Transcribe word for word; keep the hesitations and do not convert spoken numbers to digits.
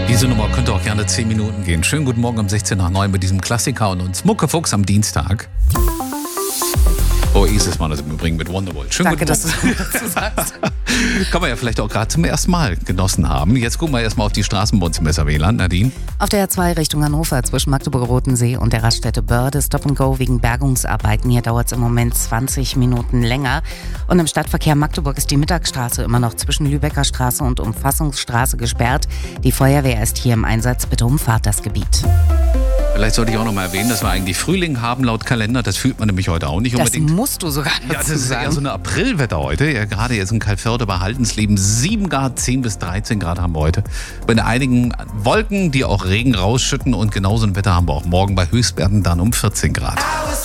Diese Nummer könnte auch gerne zehn Minuten gehen. Schönen guten Morgen um sechzehn nach neun mit diesem Klassiker und uns Muckefuchs am Dienstag. Oh, Isis war das im Übrigen mit Wonderwall. Schönen Danke, guten Morgen. dass du dazu sagst. Kann man ja vielleicht auch gerade zum ersten Mal genossen haben. Jetzt gucken wir erstmal auf die Straßen bei uns im S R W-Land. Nadine? Auf der A zwei Richtung Hannover zwischen Magdeburg-Rotensee und der Raststätte Börde Stop and Go wegen Bergungsarbeiten. Hier dauert es im Moment zwanzig Minuten länger. Und im Stadtverkehr Magdeburg ist die Mittagsstraße immer noch zwischen Lübecker Straße und Umfassungsstraße gesperrt. Die Feuerwehr ist hier im Einsatz. Bitte umfahrt das Gebiet. Vielleicht sollte ich auch noch mal erwähnen, dass wir eigentlich Frühling haben laut Kalender. Das fühlt man nämlich heute auch nicht Das unbedingt. musst du sogar dazu Ja, das ist sagen. eher so eine Aprilwetter heute. Ja, gerade jetzt in Kalförde bei Haldensleben sieben Grad, zehn bis dreizehn Grad haben wir heute. Bei einigen Wolken, die auch Regen rausschütten. Und genauso ein Wetter haben wir auch morgen bei Höchstwerten dann um vierzehn Grad.